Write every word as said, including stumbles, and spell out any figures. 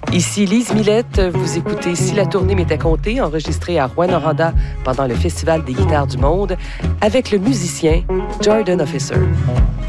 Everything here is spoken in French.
Ici Lise Millette, vous écoutez Si la tournée m'était comptée, enregistré à Rouyn-Noranda pendant le Festival des guitares du monde, avec le musicien Jordan Officer.